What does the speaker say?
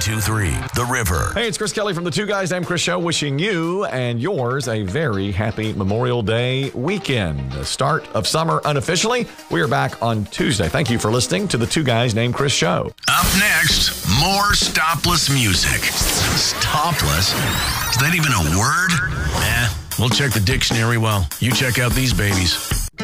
92.3 The River. Hey, it's Chris Kelly from the Two Guys Named Chris Show, wishing you and yours a very happy Memorial Day weekend. The start of summer unofficially. We are back on Tuesday. Thank you for listening to the Two Guys Named Chris Show. Up next, more stopless music. Stopless? Is that even a word? We'll check the dictionary while you check out these babies.